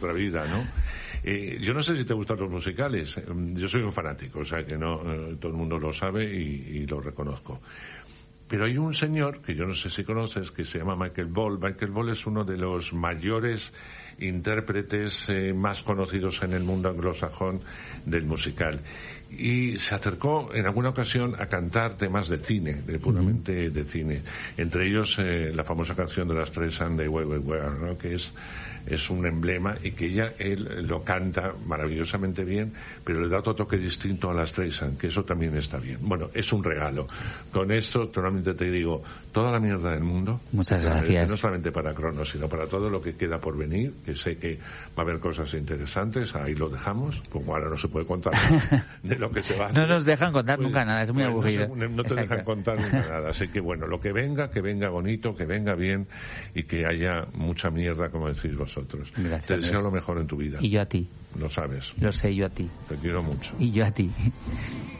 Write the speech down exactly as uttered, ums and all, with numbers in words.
nuestra vida, ¿no? Eh, yo no sé si te gustan los musicales. Yo soy un fanático, o sea que no, eh, todo el mundo lo sabe y, y lo reconozco. Pero hay un señor, que yo no sé si conoces, que se llama Michael Ball. Michael Ball es uno de los mayores intérpretes eh, más conocidos en el mundo anglosajón del musical. Y se acercó en alguna ocasión a cantar temas de cine, de puramente uh-huh. de cine. Entre ellos eh, la famosa canción de las tres and the Way We Were, ¿no? Que es es un emblema y que ella él lo canta maravillosamente bien, pero le da otro toque distinto a las Streisand, que eso también está bien. Bueno, es un regalo. Con esto totalmente te digo toda la mierda del mundo. Muchas gracias. No solamente para Cronos, sino para todo lo que queda por venir, que sé que va a haber cosas interesantes. Ahí lo dejamos, como ahora no se puede contar de lo que se va a hacer. No nos dejan contar pues, nunca nada, es muy pues, aburrido. No, se, no te dejan contar nunca nada, así que bueno, lo que venga, que venga bonito, que venga bien y que haya mucha mierda, como decís vosotros. Gracias, te deseo lo mejor en tu vida. Y yo a ti. Lo sabes. Lo sé, yo a ti. Te quiero mucho. Y yo a ti.